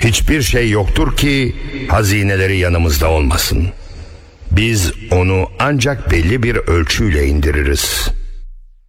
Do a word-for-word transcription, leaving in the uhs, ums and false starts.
Hiçbir şey yoktur ki hazineleri yanımızda olmasın. Biz onu ancak belli bir ölçüyle indiririz.